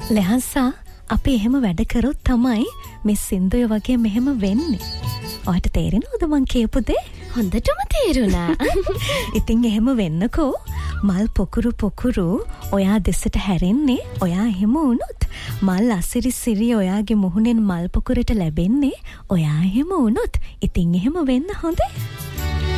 ලෙහන්සා අපි එහෙම වැඩ කරොත් තමයි මේ සින්දුය වගේ මෙහෙම වෙන්නේ. ඔයාට තේරෙනවද මං කියපු දේ? හොඳටම තේරුණා. ඉතින් එහෙම වෙන්නකෝ. මල් පොකුරු ඔයා දෙසට හැරෙන්නේ. ඔයා එහෙම වුණොත් මල් අසිරි ඔයාගේ මුහුණෙන් මල් පොකුරට ලැබෙන්නේ. ඔයා එහෙම වුණොත් ඉතින් එහෙම වෙන්න හොඳේ.